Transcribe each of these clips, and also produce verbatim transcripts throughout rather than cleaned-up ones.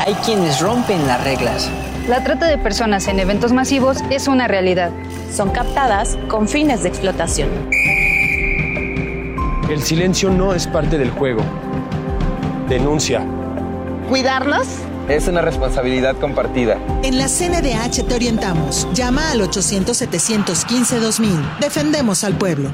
hay quienes rompen las reglas. La trata de personas en eventos masivos es una realidad. Son captadas con fines de explotación. El silencio no es parte del juego. Denuncia. ¿Cuidarnos? Es una responsabilidad compartida. En la C N D H te orientamos. Llama al ochocientos, setecientos quince, dos mil. Defendemos al pueblo.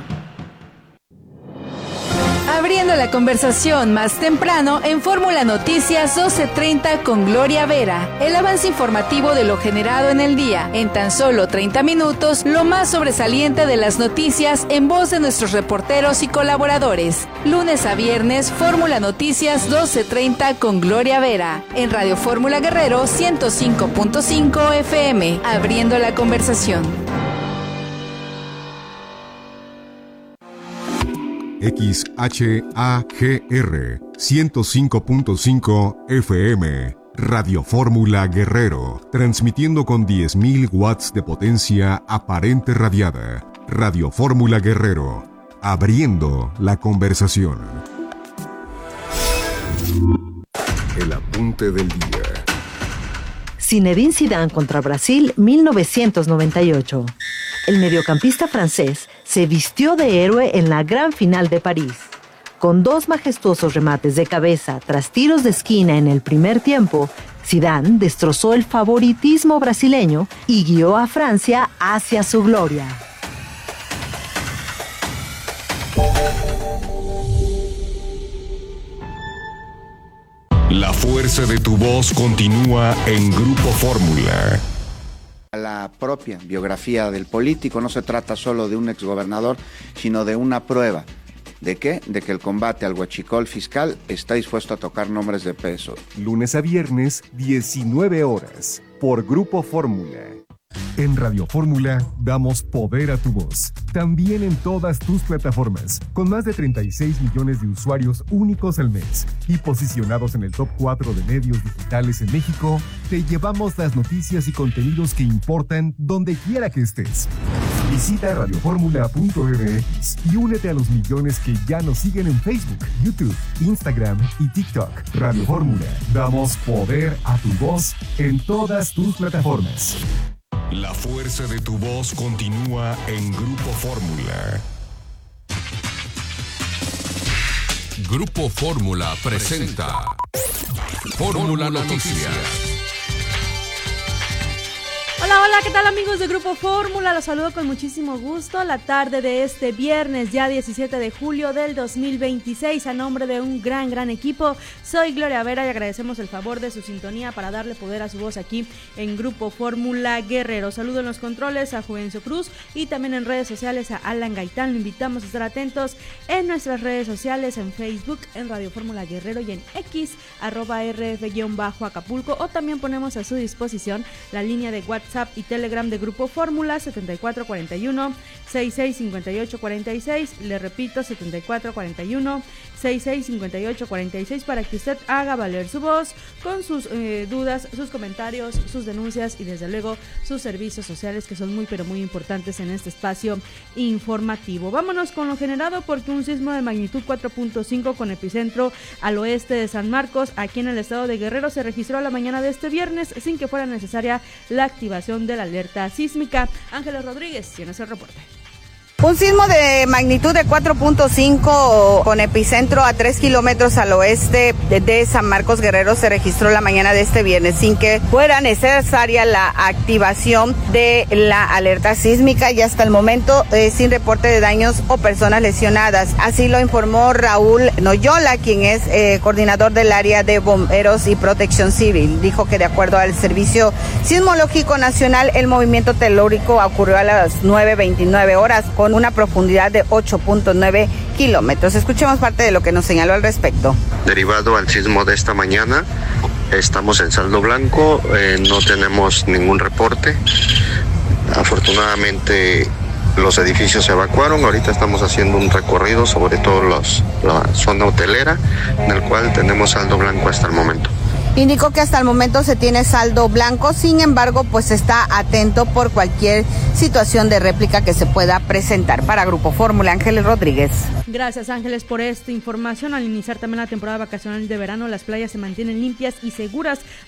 Abriendo la conversación más temprano en Fórmula Noticias doce treinta con Gloria Vera. El avance informativo de lo generado en el día. En tan solo treinta minutos, lo más sobresaliente de las noticias en voz de nuestros reporteros y colaboradores. Lunes a viernes, Fórmula Noticias doce treinta con Gloria Vera. En Radio Fórmula Guerrero ciento cinco punto cinco F M. Abriendo la conversación. X H A G R ciento cinco punto cinco F M, Radio Fórmula Guerrero, transmitiendo con diez mil watts de potencia aparente radiada. Radio Fórmula Guerrero, abriendo la conversación. El apunte del día. Zinedine Zidane contra Brasil mil novecientos noventa y ocho. El mediocampista francés se vistió de héroe en la gran final de París. Con dos majestuosos remates de cabeza tras tiros de esquina en el primer tiempo, Zidane destrozó el favoritismo brasileño y guió a Francia hacia su gloria. La fuerza de tu voz continúa en Grupo Fórmula. La propia biografía del político no se trata solo de un exgobernador, sino de una prueba. ¿De qué? De que el combate al huachicol fiscal está dispuesto a tocar nombres de peso. Lunes a viernes, diecinueve horas, por Grupo Fórmula. En Radio Fórmula damos poder a tu voz, también en todas tus plataformas, con más de treinta y seis millones de usuarios únicos al mes y posicionados en el top cuatro de medios digitales en México. Te llevamos las noticias y contenidos que importan donde quiera que estés. Visita radio fórmula punto m x y únete a los millones que ya nos siguen en Facebook, YouTube, Instagram y TikTok. Radio Fórmula, damos poder a tu voz en todas tus plataformas. La fuerza de tu voz continúa en Grupo Fórmula. Grupo Fórmula presenta Fórmula Noticias. Hola, hola, ¿qué tal amigos de Grupo Fórmula? Los saludo con muchísimo gusto la tarde de este viernes, ya diecisiete de julio del dos mil veintiséis. A nombre de un gran, gran equipo, soy Gloria Vera y agradecemos el favor de su sintonía para darle poder a su voz aquí en Grupo Fórmula Guerrero. Saludo en los controles a Juvencio Cruz y también en redes sociales a Alan Gaitán. Lo invitamos a estar atentos en nuestras redes sociales, en Facebook, en Radio Fórmula Guerrero y en X, arroba rf-acapulco, o también ponemos a su disposición la línea de WhatsApp y Telegram de Grupo Fórmula setenta y cuatro cuarenta y uno, sesenta y seis cincuenta y ocho cuarenta y seis. Le repito, setenta y cuatro cuarenta y uno, sesenta y seis cincuenta y ocho cuarenta y seis, para que usted haga valer su voz con sus eh, dudas, sus comentarios, sus denuncias y desde luego sus servicios sociales, que son muy pero muy importantes en este espacio informativo. Vámonos con lo generado, porque un sismo de magnitud cuatro punto cinco con epicentro al oeste de San Marcos, aquí en el estado de Guerrero, se registró a la mañana de este viernes sin que fuera necesaria la activación de la alerta sísmica. Ángeles Rodríguez tiene ese reporte. Un sismo de magnitud de cuatro punto cinco con epicentro a tres kilómetros al oeste de San Marcos, Guerrero, se registró la mañana de este viernes sin que fuera necesaria la activación de la alerta sísmica y hasta el momento eh, sin reporte de daños o personas lesionadas. Así lo informó Raúl Noyola, quien es eh, coordinador del área de bomberos y protección civil. Dijo que de acuerdo al Servicio Sismológico Nacional, el movimiento telúrico ocurrió a las nueve veintinueve horas con una profundidad de ocho punto nueve kilómetros. Escuchemos parte de lo que nos señaló al respecto. Derivado al sismo de esta mañana, estamos en saldo blanco, eh, no tenemos ningún reporte. Afortunadamente los edificios se evacuaron. Ahorita estamos haciendo un recorrido sobre todo los, la zona hotelera, en el cual tenemos saldo blanco hasta el momento. Indicó que hasta el momento se tiene saldo blanco, sin embargo, pues está atento por cualquier situación de réplica que se pueda presentar. Para Grupo Fórmula, Ángeles Rodríguez. Gracias, Ángeles, por esta información. Al iniciar también la temporada vacacional de verano, las playas se mantienen limpias y seguras